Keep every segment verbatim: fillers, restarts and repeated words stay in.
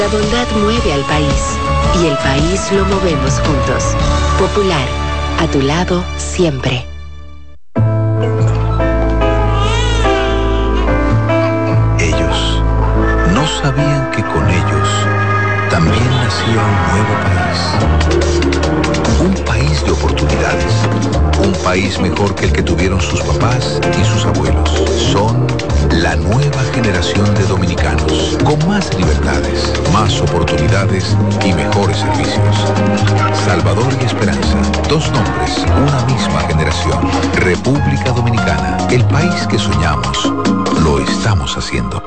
La bondad mueve al país y el país lo movemos juntos. Popular, a tu lado siempre. Ellos no sabían que con ellos también nacía un nuevo país. Un país de oportunidades. Un país mejor que el que tuvieron sus papás y sus abuelos. Son la nueva generación de dominicanos, con más libertades, más oportunidades y mejores servicios. Salvador y Esperanza, dos nombres, una misma generación. República Dominicana, el país que soñamos, lo estamos haciendo.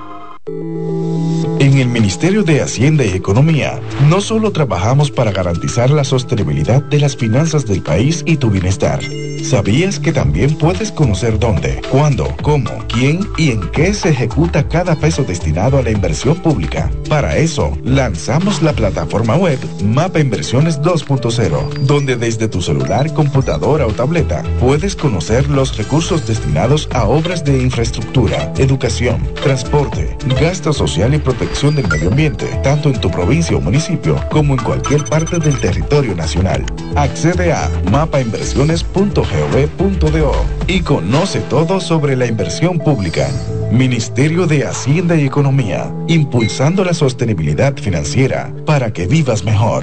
En el Ministerio de Hacienda y Economía, no solo trabajamos para garantizar la sostenibilidad de las finanzas del país y tu bienestar. ¿Sabías que también puedes conocer dónde, cuándo, cómo, quién y en qué se ejecuta cada peso destinado a la inversión pública? Para eso, lanzamos la plataforma web Mapa Inversiones dos punto cero, donde desde tu celular, computadora o tableta puedes conocer los recursos destinados a obras de infraestructura, educación, transporte, gasto social y protección del medio ambiente, tanto en tu provincia o municipio como en cualquier parte del territorio nacional. Accede a mapa inversiones punto gov punto do y conoce todo sobre la inversión pública. Ministerio de Hacienda y Economía, impulsando la sostenibilidad financiera para que vivas mejor.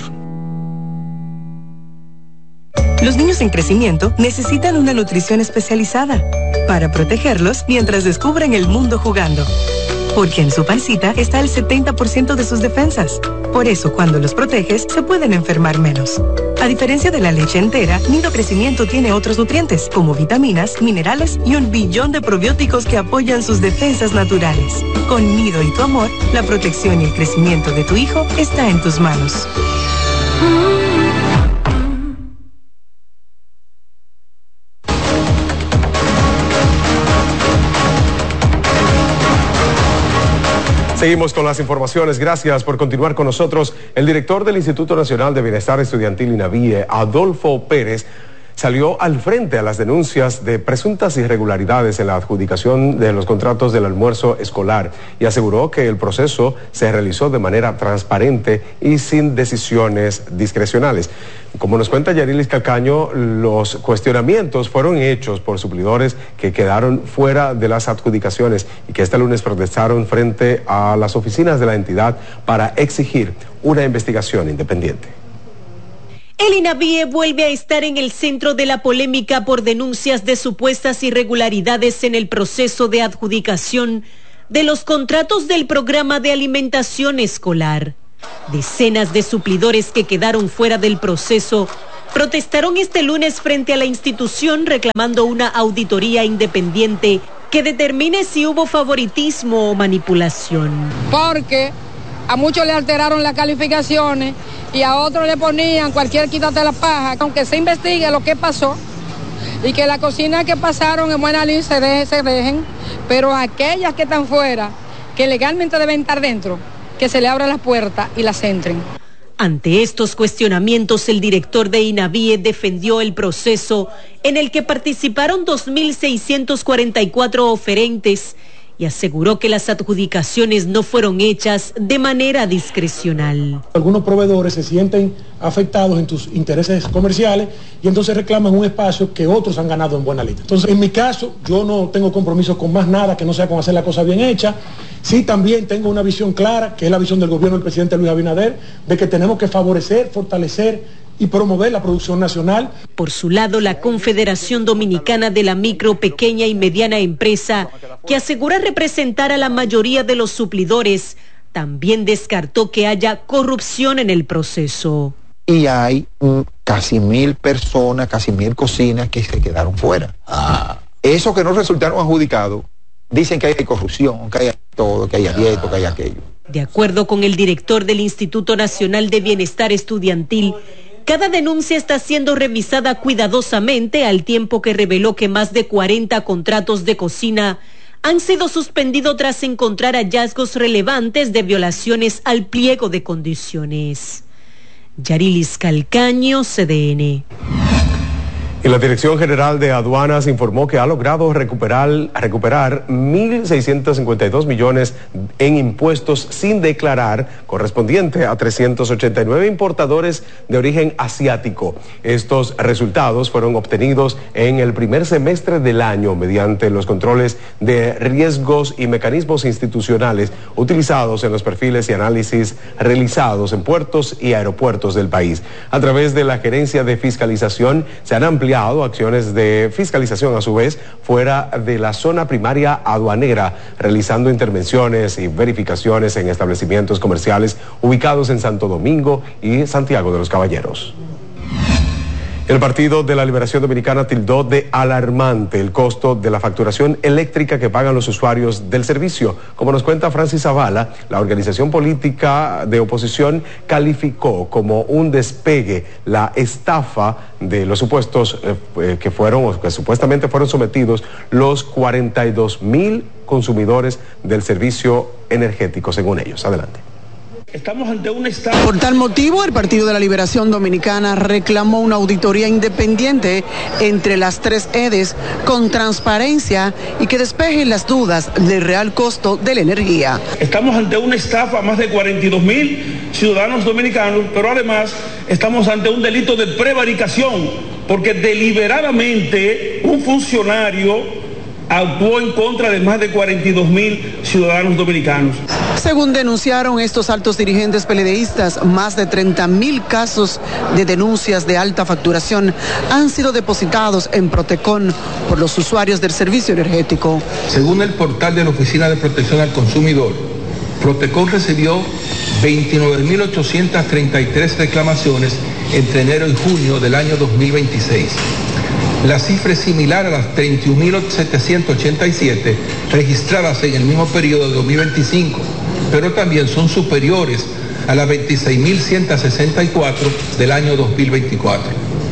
Los niños en crecimiento necesitan una nutrición especializada para protegerlos mientras descubren el mundo jugando. Porque en su pancita está el setenta por ciento de sus defensas. Por eso, cuando los proteges, se pueden enfermar menos. A diferencia de la leche entera, Nido Crecimiento tiene otros nutrientes, como vitaminas, minerales y un billón de probióticos que apoyan sus defensas naturales. Con Nido y tu amor, la protección y el crecimiento de tu hijo está en tus manos. Seguimos con las informaciones. Gracias por continuar con nosotros. El director del Instituto Nacional de Bienestar Estudiantil INAVIE, Adolfo Pérez, salió al frente a las denuncias de presuntas irregularidades en la adjudicación de los contratos del almuerzo escolar y aseguró que el proceso se realizó de manera transparente y sin decisiones discrecionales. Como nos cuenta Yarilis Calcaño, los cuestionamientos fueron hechos por suplidores que quedaron fuera de las adjudicaciones y que este lunes protestaron frente a las oficinas de la entidad para exigir una investigación independiente. El INAVIE vuelve a estar en el centro de la polémica por denuncias de supuestas irregularidades en el proceso de adjudicación de los contratos del programa de alimentación escolar. Decenas de suplidores que quedaron fuera del proceso protestaron este lunes frente a la institución reclamando una auditoría independiente que determine si hubo favoritismo o manipulación. Porque a muchos le alteraron las calificaciones y a otros le ponían cualquier quítate la paja, aunque se investigue lo que pasó y que las cocinas que pasaron en buena ley se, deje, se dejen, pero aquellas que están fuera, que legalmente deben estar dentro, que se le abra la puerta y las entren. Ante estos cuestionamientos, el director de INAVIE defendió el proceso en el que participaron dos mil seiscientos cuarenta y cuatro oferentes y aseguró que las adjudicaciones no fueron hechas de manera discrecional. Algunos proveedores se sienten afectados en tus intereses comerciales y entonces reclaman un espacio que otros han ganado en buena ley. Entonces, en mi caso, yo no tengo compromiso con más nada que no sea con hacer la cosa bien hecha. Sí, también tengo una visión clara, que es la visión del gobierno del presidente Luis Abinader, de que tenemos que favorecer, fortalecer y promover la producción nacional. Por su lado, la Confederación Dominicana de la Micro, Pequeña y Mediana Empresa, que asegura representar a la mayoría de los suplidores, también descartó que haya corrupción en el proceso. Y hay um, casi mil personas, casi mil cocinas que se quedaron fuera. Ah. Esos que no resultaron adjudicados, dicen que hay corrupción, que hay todo, que hay esto, que hay aquello. De acuerdo con el director del Instituto Nacional de Bienestar Estudiantil, cada denuncia está siendo revisada cuidadosamente al tiempo que reveló que más de cuarenta contratos de cocina han sido suspendidos tras encontrar hallazgos relevantes de violaciones al pliego de condiciones. Yarilis Calcaño, C D N. Y la Dirección General de Aduanas informó que ha logrado recuperar, recuperar mil seiscientos cincuenta y dos millones en impuestos sin declarar, correspondiente a trescientos ochenta y nueve importadores de origen asiático. Estos resultados fueron obtenidos en el primer semestre del año mediante los controles de riesgos y mecanismos institucionales utilizados en los perfiles y análisis realizados en puertos y aeropuertos del país. A través de la Gerencia de Fiscalización se han ampliado acciones de fiscalización a su vez fuera de la zona primaria aduanera, realizando intervenciones y verificaciones en establecimientos comerciales ubicados en Santo Domingo y Santiago de los Caballeros. El Partido de la Liberación Dominicana tildó de alarmante el costo de la facturación eléctrica que pagan los usuarios del servicio. Como nos cuenta Francis Zavala, la organización política de oposición calificó como un despegue la estafa de los supuestos eh, que fueron, o que supuestamente fueron sometidos los cuarenta y dos mil consumidores del servicio energético, según ellos. Adelante. Estamos ante un estado. Por tal motivo, el Partido de la Liberación Dominicana reclamó una auditoría independiente entre las tres E D E S con transparencia y que despeje las dudas del real costo de la energía. Estamos ante una estafa a más de cuarenta y dos mil ciudadanos dominicanos, pero además estamos ante un delito de prevaricación, porque deliberadamente un funcionario actuó en contra de más de cuarenta y dos mil ciudadanos dominicanos. Según denunciaron estos altos dirigentes peledeístas, más de treinta mil casos de denuncias de alta facturación han sido depositados en Protecon por los usuarios del servicio energético. Según el portal de la Oficina de Protección al Consumidor, Protecon recibió veintinueve mil ochocientas treinta y tres reclamaciones entre enero y junio del año dos mil veintiséis. La cifra es similar a las treinta y un mil setecientos ochenta y siete registradas en el mismo periodo de dos mil veinticinco, pero también son superiores a las veintiséis mil ciento sesenta y cuatro del año dos mil veinticuatro.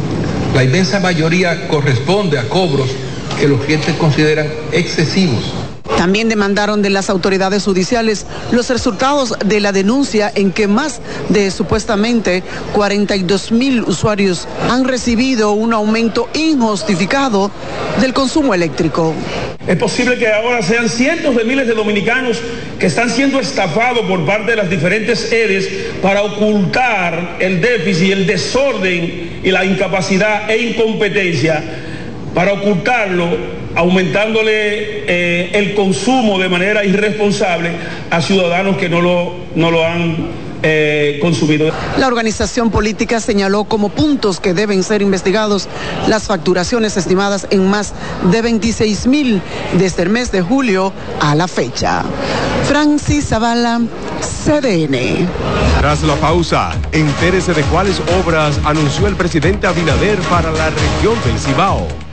La inmensa mayoría corresponde a cobros que los clientes consideran excesivos. También demandaron de las autoridades judiciales los resultados de la denuncia en que más de supuestamente cuarenta y dos mil usuarios han recibido un aumento injustificado del consumo eléctrico. Es posible que ahora sean cientos de miles de dominicanos que están siendo estafados por parte de las diferentes E D E S para ocultar el déficit, el desorden y la incapacidad e incompetencia, para ocultarlo, aumentándole eh, el consumo de manera irresponsable a ciudadanos que no lo, no lo han eh, consumido. La organización política señaló como puntos que deben ser investigados las facturaciones estimadas en más de veintiséis mil desde el mes de julio a la fecha. Francis Zavala, C D N. Tras la pausa, entérese de cuáles obras anunció el presidente Abinader para la región del Cibao.